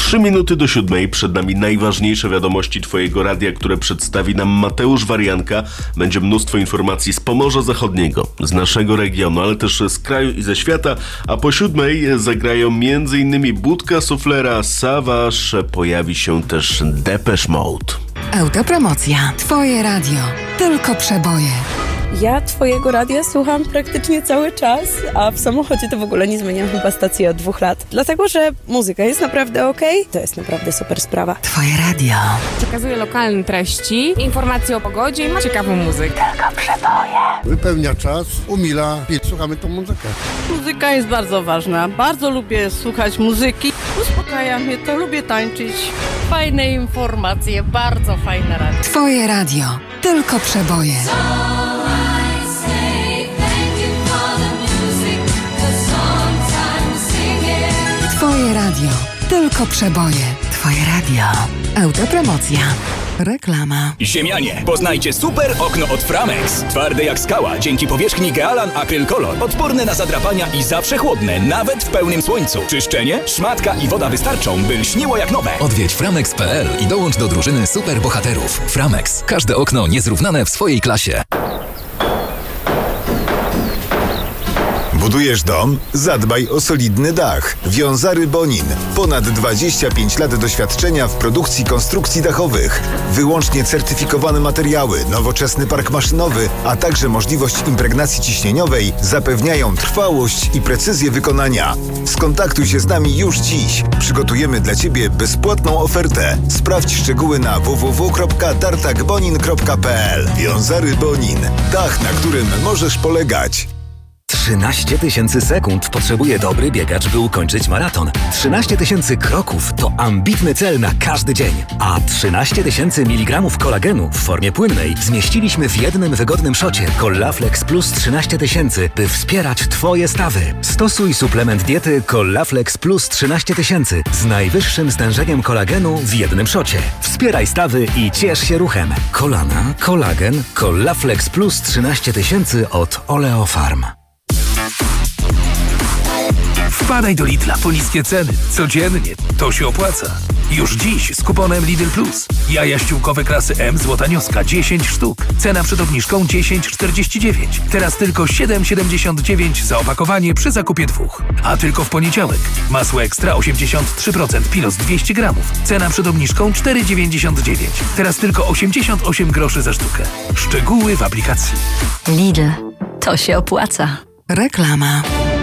3 minuty do 7. Przed nami najważniejsze wiadomości Twojego radia, które przedstawi nam Mateusz Warianka. Będzie mnóstwo informacji z Pomorza Zachodniego, z naszego regionu, ale też z kraju i ze świata. A po 7 zagrają m.in. Budka Suflera, Savage, pojawi się też Depeche Mode. Autopromocja. Twoje radio. Tylko przeboje. Ja Twojego radia słucham praktycznie cały czas, a w samochodzie to w ogóle nie zmieniam chyba stacji od 2 lat. Dlatego, że muzyka jest naprawdę okej. To jest naprawdę super sprawa. Twoje radio. Przekazuje lokalne treści, informacje o pogodzie i ma ciekawą muzykę. Tylko przeboje. Wypełnia czas, umila i słuchamy tą muzykę. Muzyka jest bardzo ważna. Bardzo lubię słuchać muzyki. Uspokaja mnie to, lubię tańczyć. Fajne informacje, bardzo fajne radio. Twoje radio. Tylko przeboje. Twoje radio. Tylko przeboje. Twoje radio. Autopromocja. Reklama. Ziemianie, poznajcie super okno od Framex. Twarde jak skała, dzięki powierzchni Gealan Acryl Color. Odporne na zadrapania i zawsze chłodne, nawet w pełnym słońcu. Czyszczenie, szmatka i woda wystarczą, by lśniło jak nowe. Odwiedź framex.pl i dołącz do drużyny super bohaterów. Framex. Każde okno niezrównane w swojej klasie. Budujesz dom? Zadbaj o solidny dach. Wiązary Bonin. Ponad 25 lat doświadczenia w produkcji konstrukcji dachowych. Wyłącznie certyfikowane materiały, nowoczesny park maszynowy, a także możliwość impregnacji ciśnieniowej zapewniają trwałość i precyzję wykonania. Skontaktuj się z nami już dziś. Przygotujemy dla Ciebie bezpłatną ofertę. Sprawdź szczegóły na www.tartakbonin.pl. Wiązary Bonin. Dach, na którym możesz polegać. 13 000 sekund potrzebuje dobry biegacz, by ukończyć maraton. 13 000 kroków to ambitny cel na każdy dzień. A 13 000 mg kolagenu w formie płynnej zmieściliśmy w jednym wygodnym szocie Collaflex Plus 13 000, by wspierać Twoje stawy. Stosuj suplement diety Collaflex Plus 13 000 z najwyższym stężeniem kolagenu w jednym szocie. Wspieraj stawy i ciesz się ruchem. Kolana, kolagen, Collaflex Plus 13 000 od Oleofarm. Wpadaj do Lidla po niskie ceny. Codziennie. To się opłaca. Już dziś z kuponem Lidl Plus. Jaja ściółkowe klasy M złota nioska 10 sztuk. Cena przed obniżką 10,49. Teraz tylko 7,79 za opakowanie przy zakupie 2. A tylko w poniedziałek. Masło ekstra 83% Pilos 200 gramów. Cena przed obniżką 4,99. Teraz tylko 88 groszy za sztukę. Szczegóły w aplikacji. Lidl. To się opłaca. Reklama.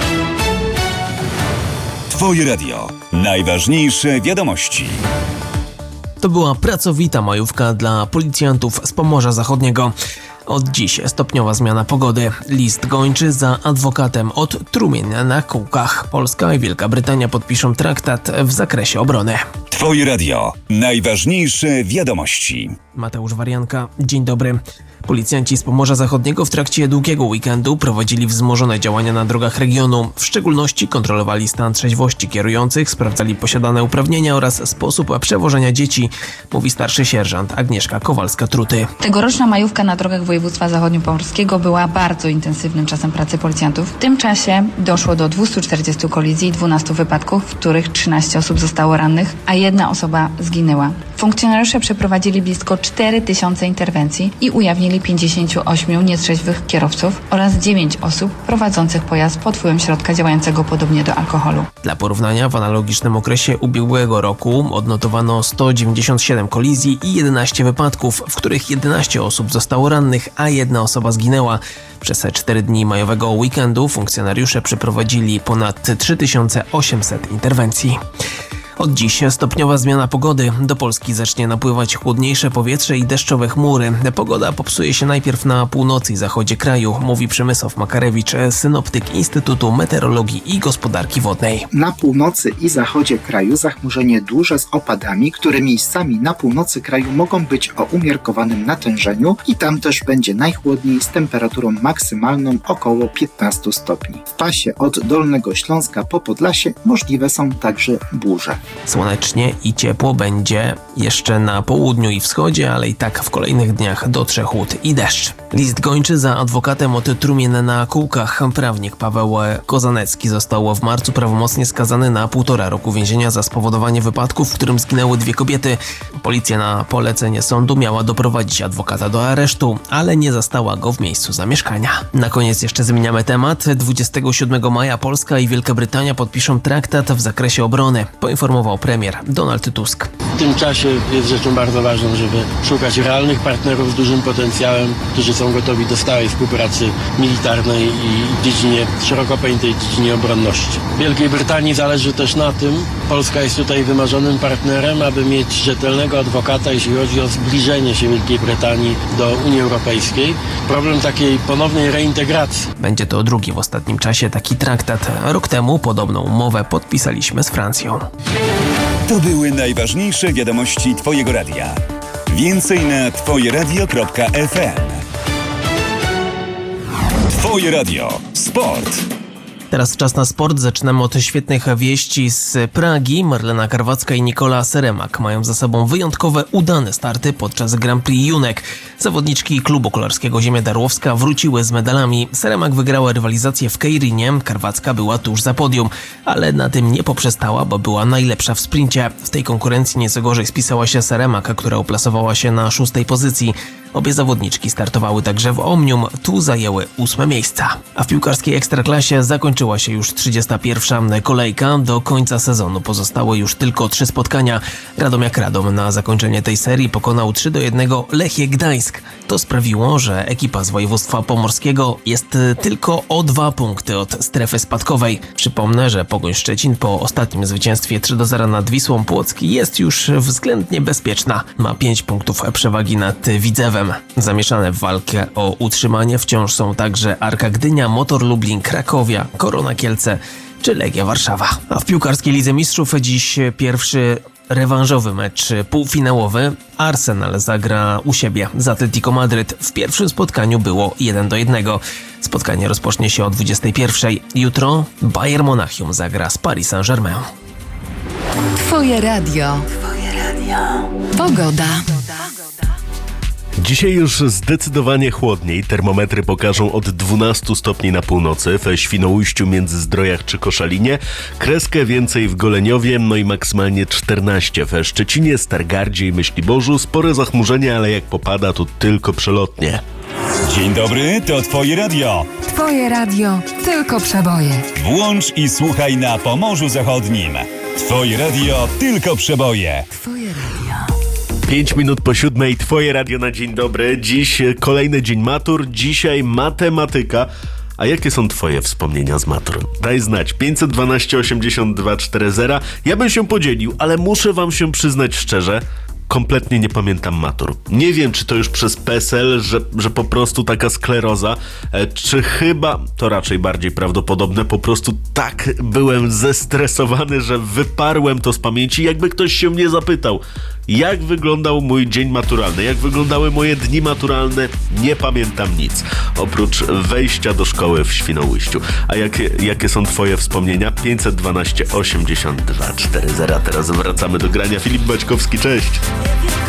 Twoje radio. Najważniejsze wiadomości. To była pracowita majówka dla policjantów z Pomorza Zachodniego. Od dziś stopniowa zmiana pogody. List gończy za adwokatem od trumienia na kółkach. Polska i Wielka Brytania podpiszą traktat w zakresie obrony. Twoje radio. Najważniejsze wiadomości. Mateusz Warianka, dzień dobry. Policjanci z Pomorza Zachodniego w trakcie długiego weekendu prowadzili wzmożone działania na drogach regionu. W szczególności kontrolowali stan trzeźwości kierujących, sprawdzali posiadane uprawnienia oraz sposób przewożenia dzieci, mówi starszy sierżant Agnieszka Kowalska-Truty. Tegoroczna majówka na drogach województwa zachodniopomorskiego była bardzo intensywnym czasem pracy policjantów. W tym czasie doszło do 240 kolizji i 12 wypadków, w których 13 osób zostało rannych, a 1 osoba zginęła. Funkcjonariusze przeprowadzili blisko 4000 interwencji i ujawnili 58 nietrzeźwych kierowców oraz 9 osób prowadzących pojazd pod wpływem środka działającego podobnie do alkoholu. Dla porównania w analogicznym okresie ubiegłego roku odnotowano 197 kolizji i 11 wypadków, w których 11 osób zostało rannych, a 1 osoba zginęła. Przez 4 dni majowego weekendu funkcjonariusze przeprowadzili ponad 3800 interwencji. Od dziś stopniowa zmiana pogody. Do Polski zacznie napływać chłodniejsze powietrze i deszczowe chmury. Pogoda popsuje się najpierw na północy i zachodzie kraju, mówi Przemysław Makarewicz, synoptyk Instytutu Meteorologii i Gospodarki Wodnej. Na północy i zachodzie kraju zachmurzenie duże z opadami, które miejscami na północy kraju mogą być o umiarkowanym natężeniu i tam też będzie najchłodniej z temperaturą maksymalną około 15 stopni. W pasie od Dolnego Śląska po Podlasie możliwe są także burze. Słonecznie i ciepło będzie jeszcze na południu i wschodzie, ale i tak w kolejnych dniach dotrze chłód i deszcz. List gończy za adwokatem od trumien na kółkach. Prawnik Paweł Kozanecki został w marcu prawomocnie skazany na 1,5 roku więzienia za spowodowanie wypadku, w którym zginęły 2 kobiety. Policja na polecenie sądu miała doprowadzić adwokata do aresztu, ale nie zastała go w miejscu zamieszkania. Na koniec jeszcze zmieniamy temat. 27 maja Polska i Wielka Brytania podpiszą traktat w zakresie obrony, poinformował premier Donald Tusk. W tym czasie jest rzeczą bardzo ważną, żeby szukać realnych partnerów z dużym potencjałem, którzy są gotowi do stałej współpracy militarnej i w dziedzinie, szeroko pojętej dziedzinie obronności. Wielkiej Brytanii zależy też na tym, Polska jest tutaj wymarzonym partnerem, aby mieć rzetelnego adwokata, jeśli chodzi o zbliżenie się Wielkiej Brytanii do Unii Europejskiej. Problem takiej ponownej reintegracji. Będzie to drugi w ostatnim czasie taki traktat. Rok temu podobną umowę podpisaliśmy z Francją. To były najważniejsze wiadomości Twojego radia. Więcej na twojeradio.fm. Twoje radio. Sport. Teraz czas na sport. Zaczynamy od świetnych wieści z Pragi. Marlena Karwacka i Nikola Seremak mają za sobą wyjątkowe, udane starty podczas Grand Prix Junek. Zawodniczki klubu kolarskiego Ziemia Darłowska wróciły z medalami. Seremak wygrała rywalizację w Kejrinie, Karwacka była tuż za podium, ale na tym nie poprzestała, bo była najlepsza w sprincie. W tej konkurencji nieco gorzej spisała się Seremak, która uplasowała się na 6. pozycji. Obie zawodniczki startowały także w Omnium, tu zajęły 8. miejsca. A w piłkarskiej Ekstraklasie zakończyła się już 31. kolejka. Do końca sezonu pozostały już tylko 3 spotkania. Radomiak Radom na zakończenie tej serii pokonał 3-1 Lechię Gdańsk. To sprawiło, że ekipa z województwa pomorskiego jest tylko o 2 punkty od strefy spadkowej. Przypomnę, że Pogoń Szczecin po ostatnim zwycięstwie 3-0 nad Wisłą Płock jest już względnie bezpieczna. Ma 5 punktów przewagi nad Widzewem. Zamieszane w walkę o utrzymanie wciąż są także Arka Gdynia, Motor Lublin, Krakowia, Korona Kielce czy Legia Warszawa. A w piłkarskiej Lidze Mistrzów dziś pierwszy rewanżowy mecz półfinałowy. Arsenal zagra u siebie z Atletico Madryt. W pierwszym spotkaniu było 1-1. Spotkanie rozpocznie się o 21:00. Jutro Bayern Monachium zagra z Paris Saint-Germain. Twoje radio. Pogoda. Dzisiaj już zdecydowanie chłodniej. Termometry pokażą od 12 stopni na północy, w Świnoujściu, Międzyzdrojach czy Koszalinie, kreskę więcej w Goleniowie, no i maksymalnie 14 w Szczecinie, Stargardzie i Myśliborzu. Spore zachmurzenie, ale jak popada, to tylko przelotnie. Dzień dobry, to Twoje radio. Twoje radio, tylko przeboje. Włącz i słuchaj na Pomorzu Zachodnim. Twoje radio, tylko przeboje. Twoje radio. 5 minut po 7:00, Twoje radio na dzień dobry. Dziś kolejny dzień matur, dzisiaj matematyka. A jakie są Twoje wspomnienia z matur? Daj znać. 512 82 40. Ja bym się podzielił, ale muszę wam się przyznać szczerze, kompletnie nie pamiętam matur. Nie wiem, czy to już przez PESEL, że po prostu taka skleroza, czy chyba, to raczej bardziej prawdopodobne, po prostu tak byłem zestresowany, że wyparłem to z pamięci. Jakby ktoś się mnie zapytał, jak wyglądał mój dzień maturalny, jak wyglądały moje dni maturalne, nie pamiętam nic. Oprócz wejścia do szkoły w Świnoujściu. A jakie są Twoje wspomnienia? 512 82 40. Teraz wracamy do grania. Filip Baćkowski, cześć!